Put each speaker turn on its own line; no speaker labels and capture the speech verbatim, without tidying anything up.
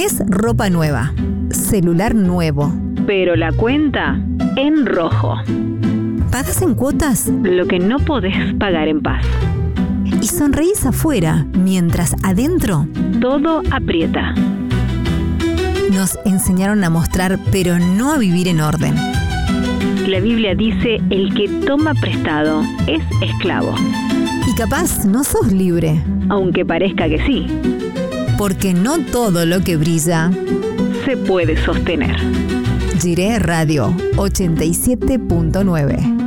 Tenés ropa nueva, celular nuevo.
Pero la cuenta en rojo.
¿Pagás en cuotas?
Lo que no podés pagar en paz.
Y sonreís afuera, mientras adentro
todo aprieta.
Nos enseñaron a mostrar, pero no a vivir en orden.
La Biblia dice, el que toma prestado es esclavo.
Y capaz no sos libre.
Aunque parezca que sí.
Porque no todo lo que brilla
se puede sostener.
Jiré Radio ochenta y siete punto nueve.